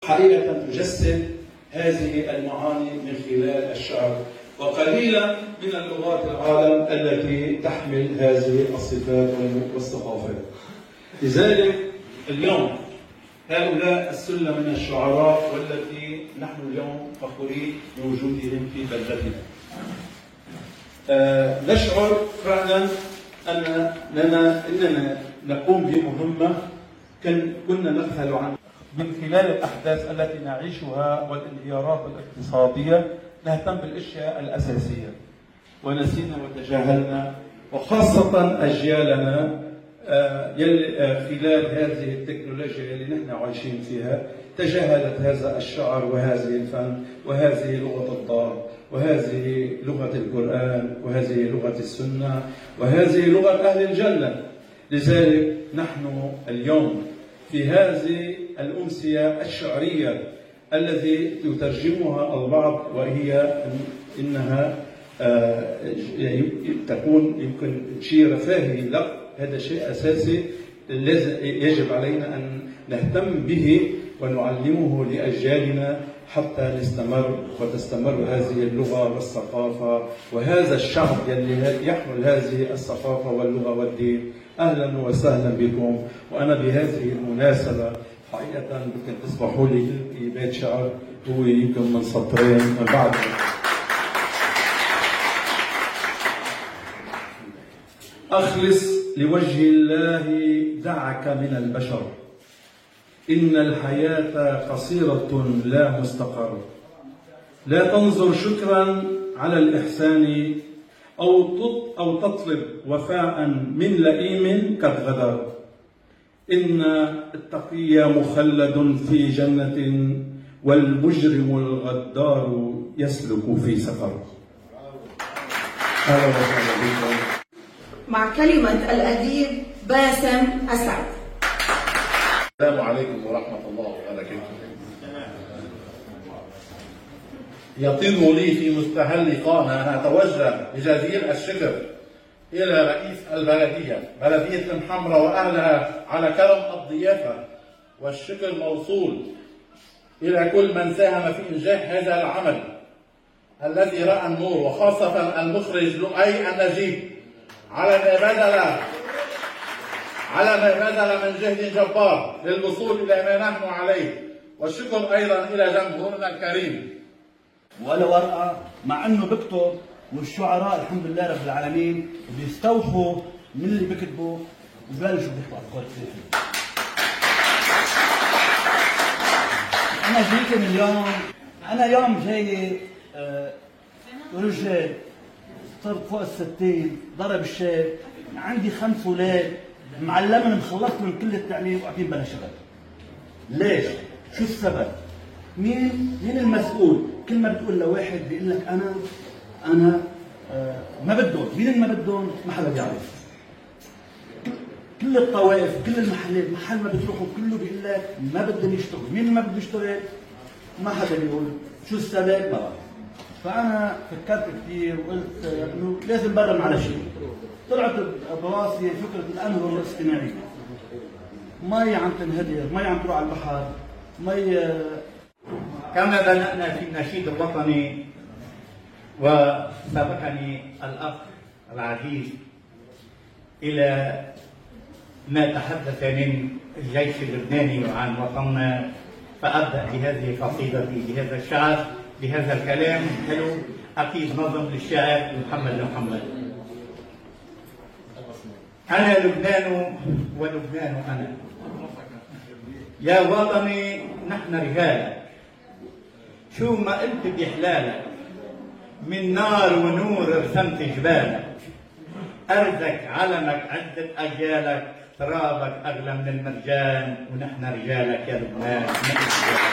حقيقة تجسد هذه المعاني من خلال الشعر، وقليلا من اللغات العالم التي تحمل هذه الصفات والثقافات. لذلك اليوم هؤلاء السلة من الشعراء والتي نحن اليوم فخورين بوجودهم في بلدتنا، نشعر فعلا أننا نقوم بمهمة كنا نبحث عنها من خلال الأحداث التي نعيشها والانهيارات الاقتصادية. نهتم بالأشياء الأساسية ونسينا وتجاهلنا، وخاصة أجيالنا خلال هذه التكنولوجيا اللي نحن عايشين فيها تجاهلت هذا الشعر وهذه الفن وهذه لغة الضار وهذه لغة القرآن وهذه لغة السنة وهذه لغة أهل الجنة. لذلك نحن اليوم في هذه الأمسية الشعرية التي يترجمها البعض وهي إنها تكون يمكن شيء رفاهي، لا، هذا شيء أساسي يجب علينا أن نهتم به ونعلمه لأجيالنا حتى وتستمر هذه اللغة والثقافة وهذا الشعب الذي يحمل هذه الثقافة واللغة والدين. أهلا وسهلا بكم. وأنا بهذه المناسبة حقيقة يمكن تسمحوا لي بيت شعر هو يمكن من سطرين من بعد. أخلص لوجه الله دعك من البشر، إن الحياة قصيرة لا مستقر. لا تنظر شكرا على الإحسان أو تطلب وفاء من لئيم قد غدر. إن التقي مخلد في جنة والمجرم الغدار يسلك في سقر. أهلا وسهلا بكم. مع كلمة الأديب باسم أسعد. السلام عليكم ورحمة الله وبركاته. يطيب لي في مستهل قانا أن أتوجه بجزيل الشكر إلى رئيس البلدية، بلدية الحمراء وأهلها، على كرم الضيافة، والشكر موصول إلى كل من ساهم في إنجاح هذا العمل الذي رأى النور، وخاصة المخرج لؤي النجيب على ما بذل من جهد جبار للوصول إلى ما نحن عليه، والشكر أيضا إلى جمهورنا الكريم. ولا ورقة، مع أنه بكتب، والشعراء الحمد لله رب العالمين بيستوحوا من اللي بكتبوا وببلشوا بيحكوا أفكار كثيرة. أنا جيت اليوم، أنا يوم جاي رجال صرت فوق ال60، ضرب الشاب، عندي 5 أولاد، معلمن مخلصت من كل التعليم وقاعدين بلا شغل. ليش؟ شو السبب؟ مين المسؤول؟ كل ما بتقول لواحد بيقول لك أنا ما بدهم، مين اللي ما بدهم؟ ما حدا بيعرف. كل الطوائف، كل المحلات، محل ما بتروحوا كله بيقول لك ما بدهم يشتغلوا، مين اللي ما بده يشتغل؟ ما حدا بيقول، شو السبب؟ ما بعرف. فأنا فكرت كثير وقلت إنه لازم برم على شيء. طلعت براسي فكرة الأنهر الاصطناعية. مي عم تنهدر، مي عم تروح على البحر، مي. كما بدأنا في النشيد الوطني وسبقني الأخ العزيز إلى ما تحدث من الجيش اللبناني وعن وطننا، فأبدأ بهذه قصيدتي بهذا الشعر بهذا الكلام حلو أكيد نظم للشاعر محمد. أنا لبنان ولبنان أنا، يا وطني نحن رجالك، شو ما قلت بحلالك، من نار ونور رسمت جبالك، أرضك علمك عدة أجيالك، ترابك أغلى من المرجان، ونحن رجالك يا لبنان.